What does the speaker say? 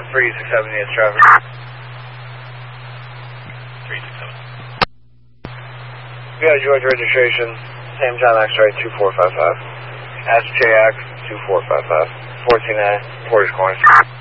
367 units traffic. 367. We got George registration, Sam John X-ray 2455. AskJX 2455. 14A, Porter's Corners.